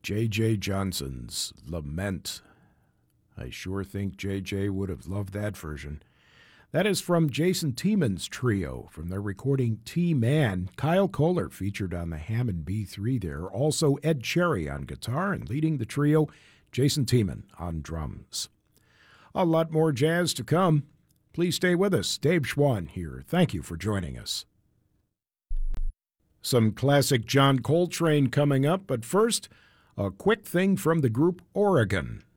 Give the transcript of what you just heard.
J.J. Johnson's Lament. I sure think J.J. would have loved that version. That is from Jason Tieman's trio from their recording T-Man. Kyle Kohler featured on the Hammond B3 there. Also Ed Cherry on guitar and leading the trio, Jason Tiemann on drums. A lot more jazz to come. Please stay with us. Dave Schwann here. Thank you for joining us. Some classic John Coltrane coming up, but first, a quick thing from the group Oregon.